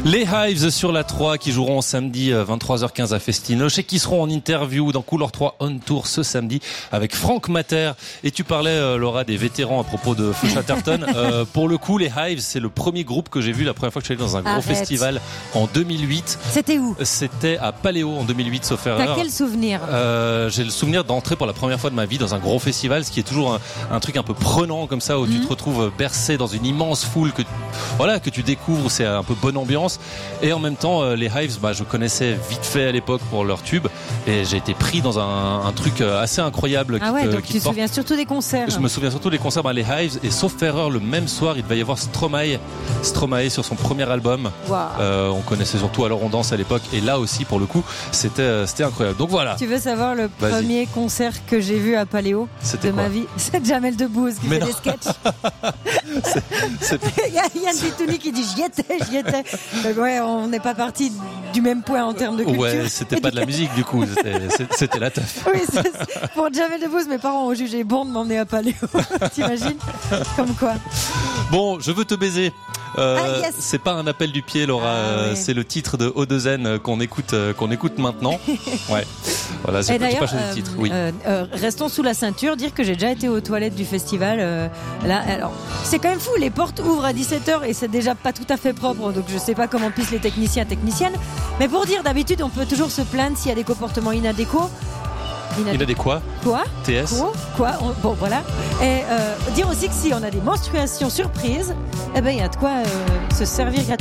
Les Hives sur la 3 qui joueront samedi 23h15 à Festinoche et qui seront en interview dans Couleur 3 On Tour ce samedi avec Franck Mater. Et tu parlais, Laura, des vétérans à propos de Feu Chatterton. Pour le coup, les Hives, c'est le premier groupe que j'ai vu la première fois que je suis allé dans un gros festival en 2008. C'était où ? C'était à Paléo en 2008, sauf erreur. T'as quel souvenir ? J'ai le souvenir d'entrer pour la première fois de ma vie dans un gros festival, ce qui est toujours un truc un peu prenant comme ça, où tu te retrouves bercé dans une immense foule que tu découvres, où c'est un peu bonne ambiance. Et en même temps, les Hives, je connaissais vite fait à l'époque pour leur tube, et j'ai été pris dans un truc assez incroyable. Ah ouais, donc tu te souviens surtout des concerts. Je me souviens surtout des concerts, les Hives, et sauf erreur, le même soir, il devait y avoir Stromae sur son premier album. Wow. On connaissait surtout Alors on danse à l'époque, et là aussi, pour le coup, c'était incroyable. Donc voilà. Tu veux savoir le premier concert que j'ai vu à Paléo de ma vie ? C'est Jamel Debbouze qui fait des sketchs. Il y a Yann Bitouni qui dit j'y étais. Ouais, on n'est pas parti du même point en termes de culture. Ouais, c'était pas de la musique du coup, c'était la teuf. Oui, pour Jamel Debbouze, mes parents ont jugé bon de m'emmener à Paléo. T'imagines ? Comme quoi. Bon, je veux te baiser. Yes. C'est pas un appel du pied, Laura. C'est le titre de O2N qu'on écoute maintenant. Ouais. Voilà, c'est pas choisi le titre. Oui. Restons sous la ceinture. Dire que j'ai déjà été aux toilettes du festival. Là, alors, c'est quand même fou. Les portes ouvrent à 17h et c'est déjà pas tout à fait propre. Donc je sais pas comment pissent les techniciennes. Mais pour dire, d'habitude, on peut toujours se plaindre s'il y a des comportements inadéquats. Inadéquat. Quoi ? TS. Quoi ? Bon, voilà. Et dire aussi que si on a des menstruations surprises, il y a de quoi se servir gratuitement.